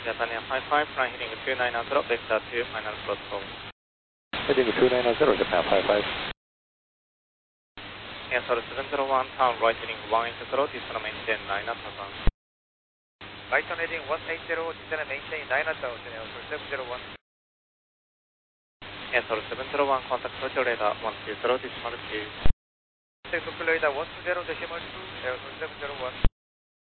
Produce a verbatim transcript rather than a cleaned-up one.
Yatania five five, flying heading two nine zero, vector two, final protocol. Heading two nine zero, Japan five five. Answer seven zero one, town right heading one eight zero, descend maintain nine thousand. Right on heading one eight zero, descend maintain nine thousand, answer seven zero one. Answer seven zero one, contact Tokyo radar one two zero, decimal two. Tokyo radar one two zero, decimal two, answer seven zero one.